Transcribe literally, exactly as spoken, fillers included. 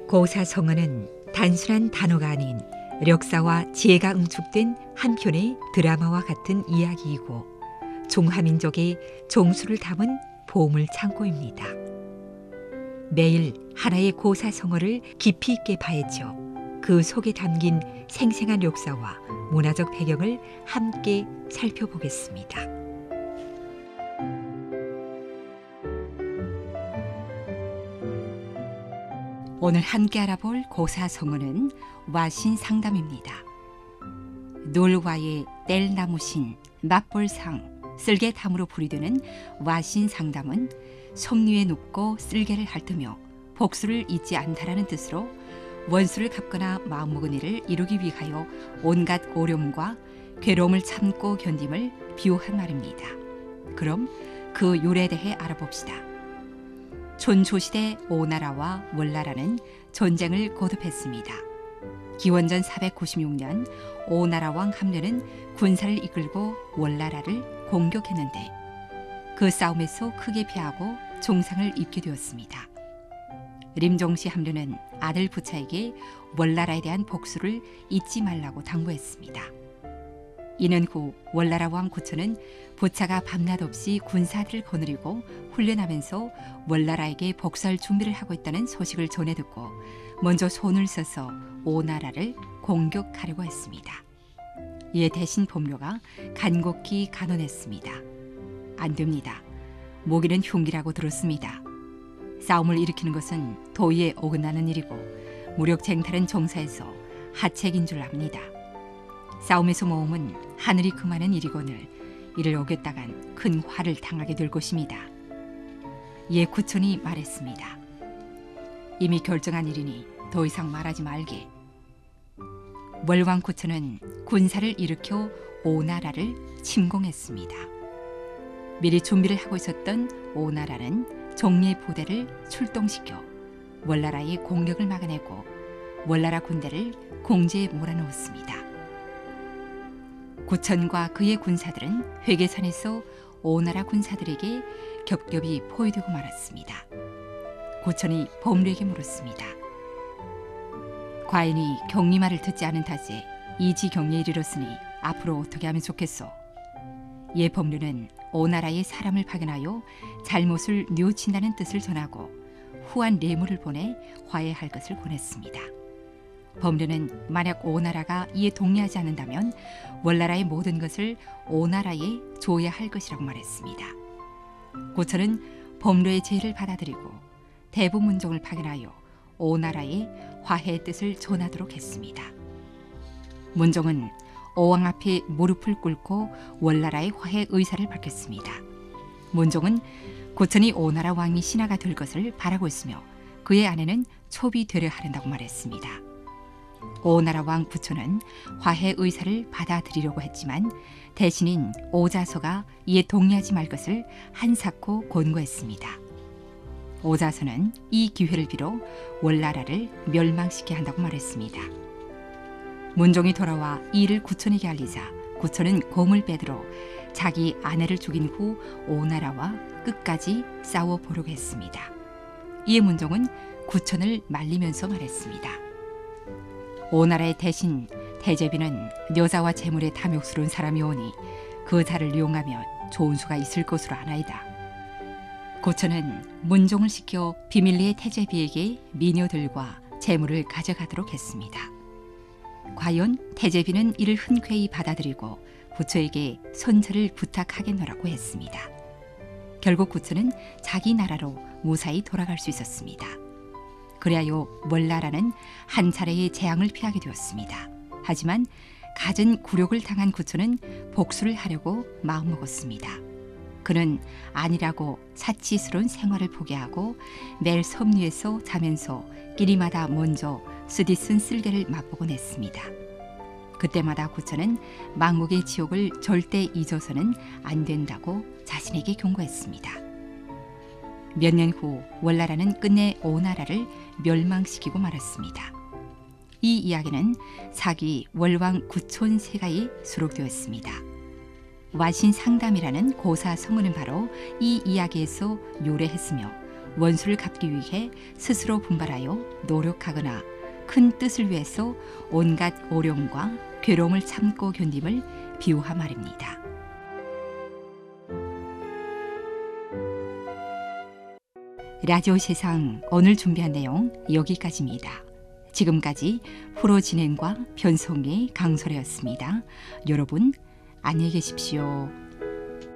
고사성어는 단순한 단어가 아닌 력사와 지혜가 응축된 한 편의 드라마와 같은 이야기이고 중화민족의 종수를 담은 보물 창고입니다. 매일 하나의 고사성어를 깊이 있게 파헤쳐 그 속에 담긴 생생한 역사와 문화적 배경을 함께 살펴보겠습니다. 오늘 함께 알아볼 고사성어는 와신상담입니다. 놀와의 뗄나무신, 맞벌상, 쓸개탐으로 부리되는 와신상담은 섭리에 눕고 쓸개를 핥으며 복수를 잊지 않다라는 뜻으로 원수를 갚거나 마음먹은 일을 이루기 위하여 온갖 어려움과 괴로움을 참고 견딤을 비유한 말입니다. 그럼 그 요래에 대해 알아봅시다. 촌조시대 오나라와 월나라는 전쟁을 거듭했습니다. 기원전 사백구십육 년 오나라 왕 함려는 군사를 이끌고 월나라를 공격했는데 그 싸움에서 크게 패하고 중상을 입게 되었습니다. 림종시 함려는 아들 부차에게 월나라에 대한 복수를 잊지 말라고 당부했습니다. 이는 후 월나라 왕 구천은 부차가 밤낮 없이 군사들을 거느리고 훈련하면서 월나라에게 복수할 준비를 하고 있다는 소식을 전해 듣고 먼저 손을 써서 오나라를 공격하려고 했습니다. 이에 대신 법료가 간곡히 간언했습니다. 안 됩니다. 모기는 흉기라고 들었습니다. 싸움을 일으키는 것은 도의에 어긋나는 일이고 무력쟁탈은 정사에서 하책인 줄 압니다. 싸움에서 모험은 하늘이 금하는 일이거늘 이를 어겼다간 큰 화를 당하게 될 것입니다. 이에 구천이 말했습니다. 이미 결정한 일이니 더 이상 말하지 말게. 월왕 구천은 군사를 일으켜 오나라를 침공했습니다. 미리 준비를 하고 있었던 오나라는 정예 부대를 출동시켜 월나라의 공격을 막아내고 월나라 군대를 공지에 몰아넣었습니다. 구천과 그의 군사들은 회계산에서 오나라 군사들에게 겹겹이 포위되고 말았습니다. 구천이 법료에게 물었습니다. 과인이 경리 말을 듣지 않은 탓에 이지경리에 이르렀으니 앞으로 어떻게 하면 좋겠소? 이에 법료는 오나라의 사람을 파견하여 잘못을 뉘우친다는 뜻을 전하고 후한 뇌물을 보내 화해할 것을 권했습니다. 법료는 만약 오나라가 이에 동의하지 않는다면 월나라의 모든 것을 오나라에 줘야 할 것이라고 말했습니다. 구천은 법료의 제의를 받아들이고 대부 문종을 파견하여 오나라에 화해의 뜻을 전하도록 했습니다. 문종은 오왕 앞에 무릎을 꿇고 월나라의 화해 의사를 밝혔습니다. 문종은 구천이 오나라 왕이 신하가 될 것을 바라고 있으며 그의 아내는 첩이 되려 하는다고 말했습니다. 오나라 왕 부초는 화해 의사를 받아들이려고 했지만 대신인 오자서가 이에 동의하지 말 것을 한사코 권고했습니다. 오자서는 이 기회를 빌어 월나라를 멸망시켜야 한다고 말했습니다. 문종이 돌아와 이 일을 구천에게 알리자 구천은 검을 빼들어 자기 아내를 죽인 후 오나라와 끝까지 싸워보려고 했습니다. 이에 문종은 구천을 말리면서 말했습니다. 오나라의 대신 태제비는 여자와 재물에 탐욕스러운 사람이오니 그 자를 이용하면 좋은 수가 있을 것으로 아나이다. 구천은 문종을 시켜 비밀리에 태제비에게 미녀들과 재물을 가져가도록 했습니다. 과연 태제비는 이를 흔쾌히 받아들이고 부처에게 선처를 부탁하겠노라고 했습니다. 결국 구천은 자기 나라로 무사히 돌아갈 수 있었습니다. 그리하여 월나라는 한 차례의 재앙을 피하게 되었습니다. 하지만 갖은 굴욕을 당한 구천은 복수를 하려고 마음먹었습니다. 그는 아니라고 사치스러운 생활을 포기하고 매일 섬 위에서 자면서 끼리마다 먼저 쓰디쓴 쓸개를 맛보곤 했습니다. 그때마다 구천은 망국의 지옥을 절대 잊어서는 안 된다고 자신에게 경고했습니다. 몇 년 후 월나라는 끝내 오나라를 멸망시키고 말았습니다. 이 이야기는 사기 월왕 구촌세가에 수록되었습니다. 와신상담이라는 고사성어는 바로 이 이야기에서 요래했으며 원수를 갚기 위해 스스로 분발하여 노력하거나 큰 뜻을 위해서 온갖 어려움과 괴로움을 참고 견딤을 비유한 말입니다. 라디오 세상 오늘 준비한 내용 여기까지입니다. 지금까지 프로 진행과 변송의 강소래였습니다. 여러분 안녕히 계십시오.